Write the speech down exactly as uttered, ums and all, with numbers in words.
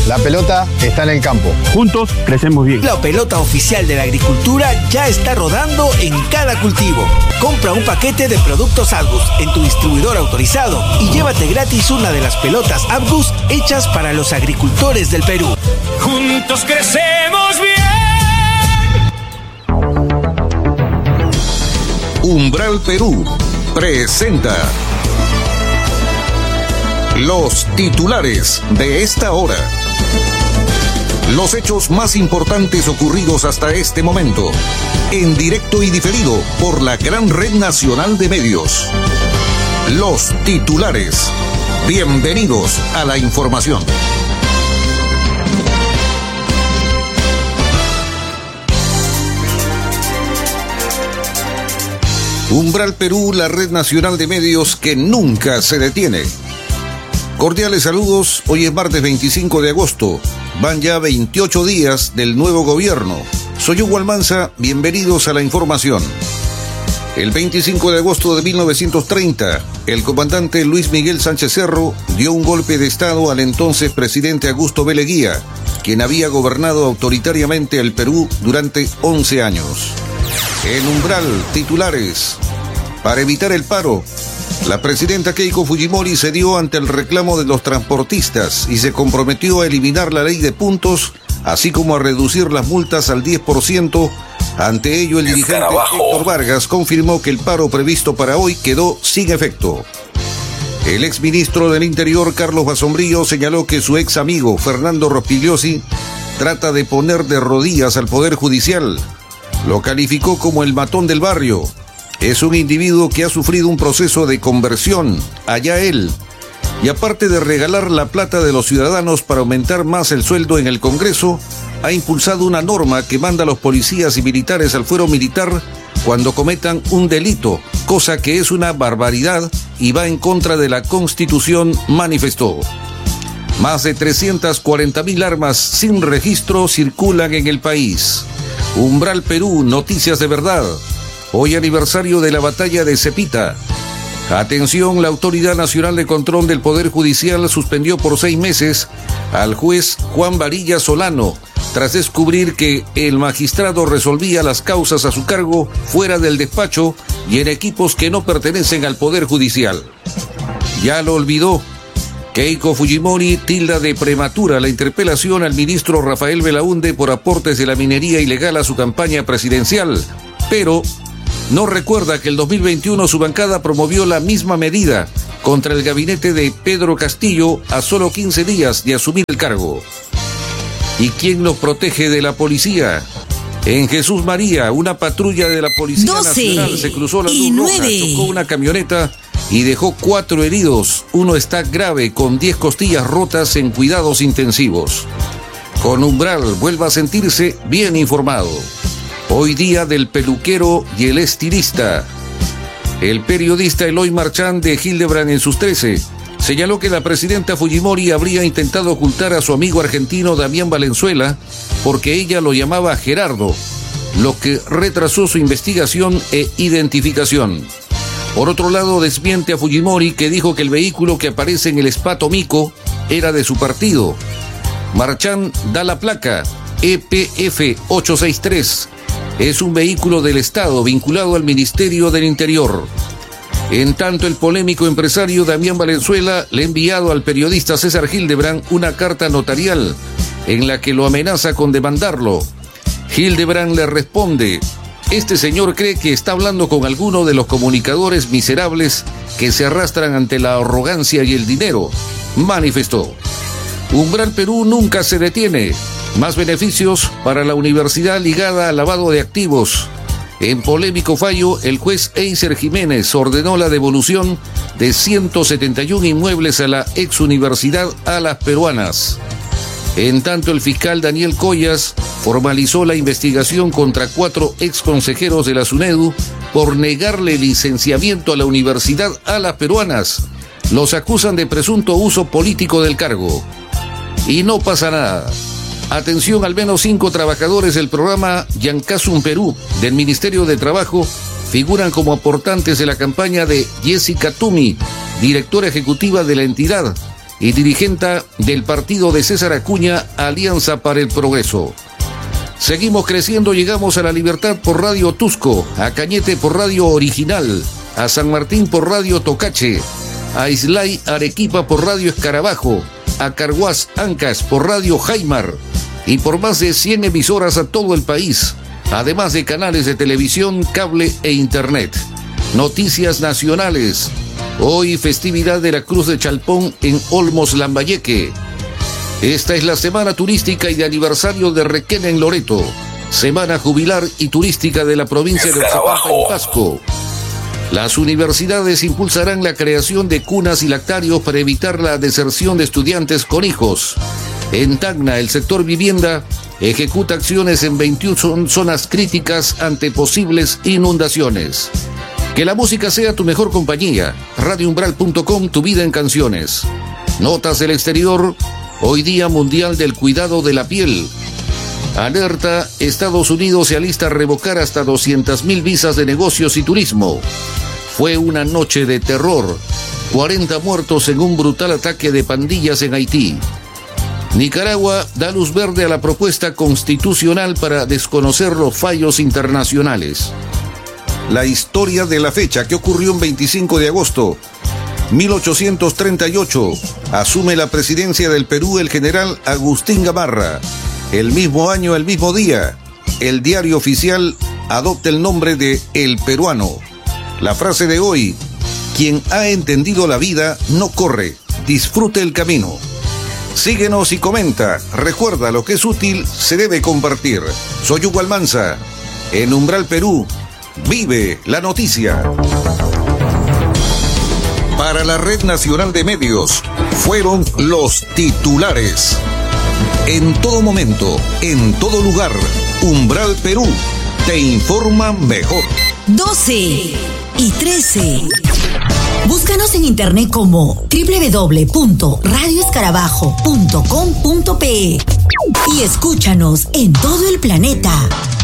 La pelota está en el campo. Juntos crecemos bien. La pelota oficial de la agricultura ya está rodando en cada cultivo. Compra un paquete de productos Abgus en tu distribuidor autorizado y llévate gratis una de las pelotas Abgus hechas para los agricultores del Perú. Juntos crecemos bien. Umbral Perú presenta los titulares de esta hora. Los hechos más importantes ocurridos hasta este momento, en directo y diferido por la gran red nacional de medios. Los titulares. Bienvenidos a la información. Umbral Perú, la red nacional de medios que nunca se detiene. Cordiales saludos, hoy es martes veinticinco de agosto, van ya veintiocho días del nuevo gobierno. Soy Hugo Almanza, bienvenidos a la información. El veinticinco de agosto de mil novecientos treinta, el comandante Luis Miguel Sánchez Cerro dio un golpe de estado al entonces presidente Augusto B. Leguía, quien había gobernado autoritariamente el Perú durante once años. En Umbral, titulares. Para evitar el paro, la presidenta Keiko Fujimori cedió ante el reclamo de los transportistas y se comprometió a eliminar la ley de puntos, así como a reducir las multas al diez por ciento. Ante ello, el dirigente Héctor Vargas confirmó que el paro previsto para hoy quedó sin efecto. El exministro del Interior, Carlos Basombrío, señaló que su ex amigo, Fernando Rospigliosi, trata de poner de rodillas al Poder Judicial. Lo calificó como el matón del barrio. Es un individuo que ha sufrido un proceso de conversión, allá él. Y aparte de regalar la plata de los ciudadanos para aumentar más el sueldo en el Congreso, ha impulsado una norma que manda a los policías y militares al fuero militar cuando cometan un delito, cosa que es una barbaridad y va en contra de la Constitución, manifestó. Más de trescientas cuarenta mil armas sin registro circulan en el país. Umbral Perú, noticias de verdad. Hoy aniversario de la batalla de Cepita. Atención, la Autoridad Nacional de Control del Poder Judicial suspendió por seis meses al juez Juan Varilla Solano, tras descubrir que el magistrado resolvía las causas a su cargo fuera del despacho y en equipos que no pertenecen al Poder Judicial. Ya lo olvidó. Keiko Fujimori tilda de prematura la interpelación al ministro Rafael Belaúnde por aportes de la minería ilegal a su campaña presidencial, pero no recuerda que el dos mil veintiuno su bancada promovió la misma medida contra el gabinete de Pedro Castillo a solo quince días de asumir el cargo. ¿Y quién nos protege de la policía? En Jesús María, una patrulla de la Policía Nacional se cruzó la luz roja, chocó una camioneta y dejó cuatro heridos. Uno está grave con diez costillas rotas en cuidados intensivos. Con Umbral vuelva a sentirse bien informado. Hoy día del peluquero y el estilista. El periodista Eloy Marchand de Hildebrand en sus trece señaló que la presidenta Fujimori habría intentado ocultar a su amigo argentino Damián Valenzuela porque ella lo llamaba Gerardo, lo que retrasó su investigación e identificación. Por otro lado, desmiente a Fujimori, que dijo que el vehículo que aparece en el Spa Tomico era de su partido. Marchand da la placa E P F ochocientos sesenta y tres. Es un vehículo del Estado vinculado al Ministerio del Interior. En tanto, el polémico empresario Damián Valenzuela le ha enviado al periodista César Hildebrand una carta notarial en la que lo amenaza con demandarlo. Hildebrand le responde: este señor cree que está hablando con alguno de los comunicadores miserables que se arrastran ante la arrogancia y el dinero, manifestó. Umbral Perú nunca se detiene. Más beneficios para la universidad ligada al lavado de activos. En polémico fallo, el juez Eiser Jiménez ordenó la devolución de ciento setenta y uno inmuebles a la ex universidad Alas Peruanas. En tanto, el fiscal Daniel Collas formalizó la investigación contra cuatro ex consejeros de la SUNEDU por negarle licenciamiento a la Universidad Alas Peruanas. Los acusan de presunto uso político del cargo. Y no pasa nada. Atención, al menos cinco trabajadores del programa Yancasum Perú del Ministerio de Trabajo figuran como aportantes de la campaña de Jessica Tumi, directora ejecutiva de la entidad, y dirigente del partido de César Acuña, Alianza para el Progreso. Seguimos creciendo, llegamos a La Libertad por Radio Tusco, a Cañete por Radio Original, a San Martín por Radio Tocache, a Islay Arequipa por Radio Escarabajo, a Carhuaz Ancas por Radio Jaimar y por más de cien emisoras a todo el país, además de canales de televisión, cable e internet. Noticias nacionales. Hoy festividad de la Cruz de Chalpón en Olmos, Lambayeque. Esta es la semana turística y de aniversario de Requena en Loreto, semana jubilar y turística de la provincia de Oaxaca en Pasco. Las universidades impulsarán la creación de cunas y lactarios para evitar la deserción de estudiantes con hijos. En Tacna, el sector vivienda ejecuta acciones en veintiuna zonas críticas ante posibles inundaciones. Que la música sea tu mejor compañía. radio umbral punto com, tu vida en canciones. Notas del exterior. Hoy Día Mundial del Cuidado de la Piel. Alerta, Estados Unidos se alista a revocar hasta doscientas mil visas de negocios y turismo. Fue una noche de terror. cuarenta muertos en un brutal ataque de pandillas en Haití. Nicaragua da luz verde a la propuesta constitucional para desconocer los fallos internacionales. La historia de la fecha que ocurrió un veinticinco de agosto. mil ochocientos treinta y ocho, asume la presidencia del Perú el general Agustín Gamarra. El mismo año, el mismo día, el diario oficial adopta el nombre de El Peruano. La frase de hoy: quien ha entendido la vida no corre, disfrute el camino. Síguenos y comenta. Recuerda, lo que es útil se debe compartir. Soy Hugo Almanza. En Umbral Perú, vive la noticia. Para la Red Nacional de Medios, fueron los titulares. En todo momento, en todo lugar, Umbral Perú te informa mejor. doce y trece. Búscanos en internet como doble u doble u doble u punto radio escarabajo punto com punto pe y escúchanos en todo el planeta.